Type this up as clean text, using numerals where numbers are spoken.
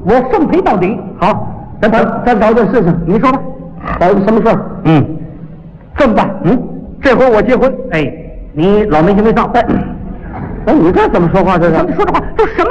我奉陪到底。 好，咱搞点事情，你说吧，搞什么事儿？这么办？这回我结婚， 哎，你老眉心没上。 哎，你这怎么说话？这是？ 你说这话，这什么